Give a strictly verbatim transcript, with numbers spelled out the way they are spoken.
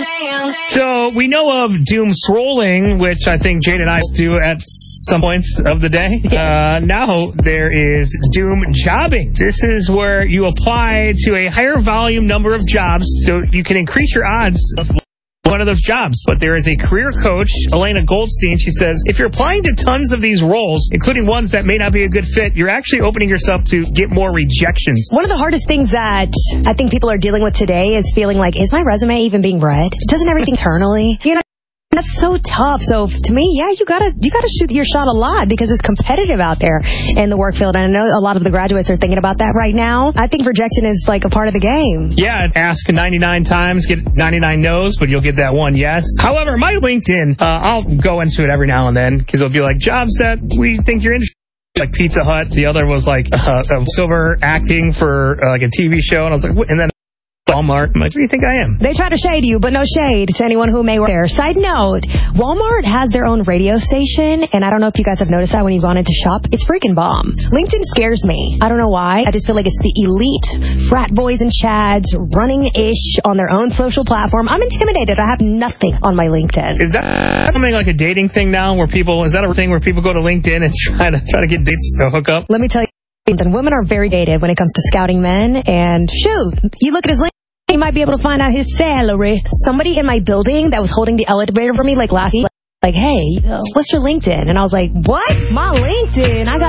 So we know of doom scrolling, which I think Jade and I do at some points of the day. Uh, now there is doom jobbing. This is where you apply to a higher volume number of jobs so you can increase your odds of one of those jobs. But there is a career coach, Elena Goldstein. She says, if you're applying to tons of these roles, including ones that may not be a good fit, you're actually opening yourself to get more rejections. One of the hardest things that I think people are dealing with today is feeling like, is my resume even being read? Doesn't everything internally? You know, that's so tough. So to me, yeah, you gotta you gotta shoot your shot a lot because it's competitive out there in the work field. And I know a lot of the graduates are thinking about that right now. I think rejection is like a part of the game. Yeah, ask ninety-nine times, get ninety-nine no's, but you'll get that one yes. However, my LinkedIn, uh, I'll go into it every now and then because it'll be like jobs that we think you're interested in. Like Pizza Hut. The other was like uh, silver acting for uh, like a T V show, and I was like, what? And then Walmart. I'm like, who do you think I am? They try to shade you, but no shade to anyone who may work there. Side note, Walmart has their own radio station, and I don't know if you guys have noticed that when you've gone into shop. It's freaking bomb. LinkedIn scares me. I don't know why. I just feel like it's the elite frat boys and chads running-ish on their own social platform. I'm intimidated. I have nothing on my LinkedIn. Is that becoming like a dating thing now where people, is that a thing where people go to LinkedIn and try to, try to get dates to hook up? Let me tell you something. Women are very dated when it comes to scouting men, and shoot, you look at his LinkedIn, you might be able to find out his salary. Somebody in my building that was holding the elevator for me like last week, like, hey, uh, what's your LinkedIn? And I was like, what? My LinkedIn? I got